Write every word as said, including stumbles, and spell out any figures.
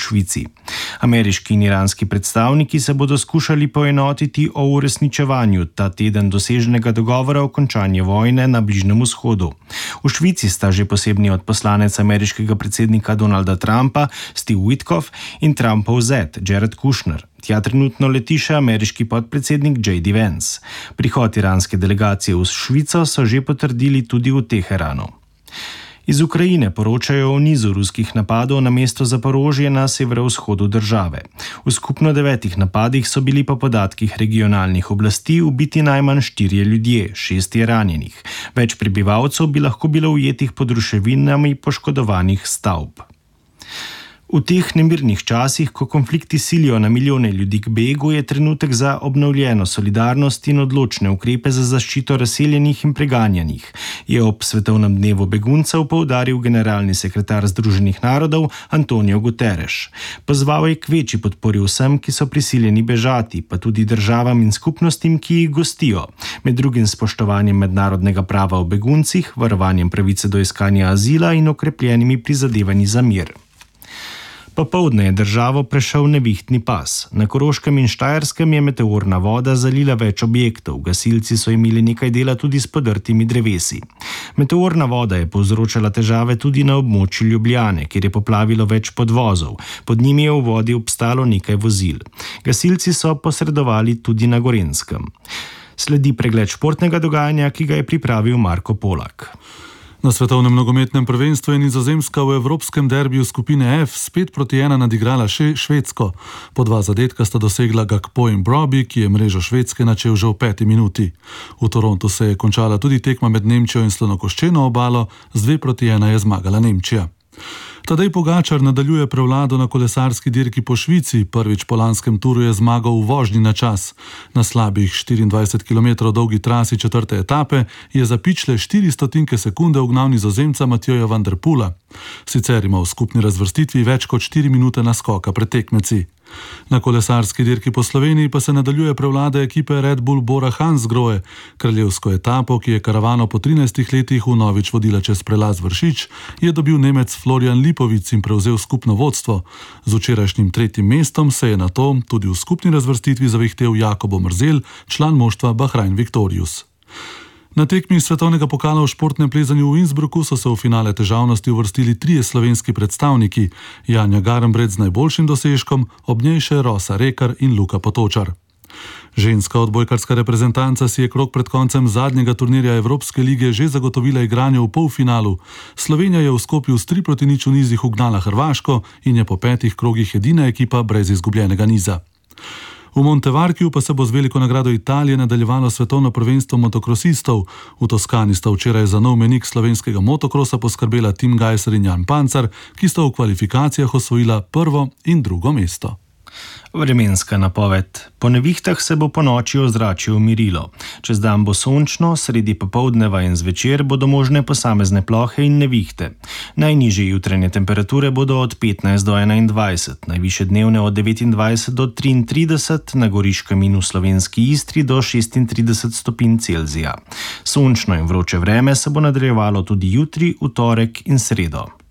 Švici. Ameriški in iranski predstavniki se bodo skušali poenotiti o uresničevanju ta teden doseženega dogovora o končanju vojne na Bližnjem vzhodu. V Švici sta že posebni odposlanec ameriškega predsednika Donalda Trumpa Steve Witkoff in Trumpov zet Jared Kushner. Tja trenutno leti še ameriški podpredsednik J D Vance. Prihod iranske delegacije v Švico so že potrdili tudi v Teheranu. Iz Ukrajine poročajo o nizu ruskih napadov na mesto Zaporožje na severovzhodu države. V skupno devetih napadih so bili po podatkih regionalnih oblasti ubiti najmanj štirje ljudje, šest je ranjenih. Več prebivalcev bi lahko bilo ujetih pod ruševinami poškodovanih stavb. V teh nemirnih časih, ko konflikti silijo na milijone ljudi k begu, je trenutek za obnovljeno solidarnost in odločne ukrepe za zaščito razseljenih in preganjanih, je ob Svetovnem dnevu beguncev poudaril generalni sekretar Združenih narodov Antonio Guterres. Pozval je k večji podpori vsem, ki so prisiljeni bežati, pa tudi državam in skupnostim, ki jih gostijo, med drugim spoštovanjem mednarodnega prava o beguncih, varovanjem pravice do iskanja azila in okrepljenimi prizadevanji za mir. Popoldne je državo prešel nevihtni pas. Na Koroškem in Štajerskem je meteorna voda zalila več objektov. Gasilci so imeli nekaj dela tudi s podrtimi drevesi. Meteorna voda je povzročala težave tudi na območju Ljubljane, kjer je poplavilo več podvozov. Pod njimi je v vodi obstalo nekaj vozil. Gasilci so posredovali tudi na Gorenjskem. Sledi pregled športnega dogajanja, ki ga je pripravil Marko Polak. Na svetovnem nogometnem prvenstvu je Nizozemska v evropskem derbiju skupine F spet proti ena nadigrala še Švedsko. Po dva zadetka sta dosegla Gakpo in Brobbey, ki je mrežo Švedske načel že v peti minuti. V Torontu se je končala tudi tekma med Nemčijo in Slonokoščeno obalo, z dve proti ena je zmagala Nemčija. Tadej Pogačar nadaljuje prevlado na kolesarski dirki po Švici. Prvič po lanskem turu je zmagal v vožnji na čas. Na slabih štiriindvajset kilometrov dolgi trasi četrte etape je za pičle štiri stotinke sekunde ugnal Nizozemca Mathieuja van der Poola. Sicer ima v skupni razvrstitvi več kot štiri minute naskoka pred tekmeci. Na kolesarski dirki po Sloveniji pa se nadaljuje prevlada ekipe Red Bull Bora Hansgrohe. Kraljevsko etapo, ki je karavano po trinajstih letih vnovič vodila čez prelaz Vršič, je dobil Nemec Florian Lipovic in prevzel skupno vodstvo. Z včerajšnjim tretjim mestom se je nato tudi v skupni razvrstitvi zavihtel Jakobo Mrzel, član moštva Bahrain Victorious. Na tekmi svetovnega pokala v športnem plezanju v Innsbrucku so se v finale težavnosti uvrstili trije slovenski predstavniki, Janja Garnbret z najboljšim dosežkom, ob njej še Rosa Rekar in Luka Potočar. Ženska odbojkarska reprezentanca si je krog pred koncem zadnjega turnirja Evropske lige že zagotovila igranje v polfinalu. Slovenija je v Skopju s tri proti nič v nizih ugnala Hrvaško in je po petih krogih edina ekipa brez izgubljenega niza. V Montevarkiju pa se bo z veliko nagrado Italije nadaljevalo svetovno prvenstvo motokrosistov. V Toskani sta včeraj za nov menik slovenskega motokrosa poskrbela Tim Gajser in Jan Pancar, ki sta v kvalifikacijah osvojila prvo in drugo mesto. Vremenska napoved. Po nevihtah se bo ponoči ozračje umirilo. Čez dan bo sončno, sredi popoldneva in zvečer bodo možne posamezne plohe in nevihte. Najnižje jutranje temperature bodo od petnajst do enaindvajset, najvišje dnevne od devetindvajset do triintrideset, na Goriškem in v slovenski Istri do šestintrideset stopinj Celzija. Sončno in vroče vreme se bo nadaljevalo tudi jutri, v torek in sredo.